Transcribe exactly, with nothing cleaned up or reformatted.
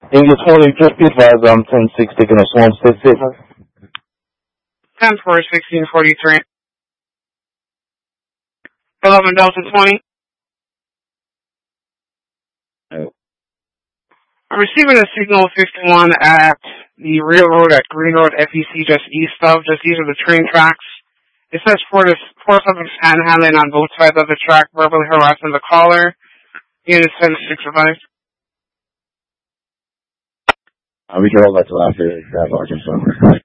English twenty, just be advised I'm ten six taking a swarm, stay safe. ten four, sixteen forty-three. eleven Delta twenty. Oh. I'm receiving a signal fifty-one at the railroad at Green Road F E C just east of, just east of the train tracks. It says four, to, four subjects handling on both sides of the track, verbally harassing the caller. Unit ten six advised. Uh, we can roll that to after Arkansas.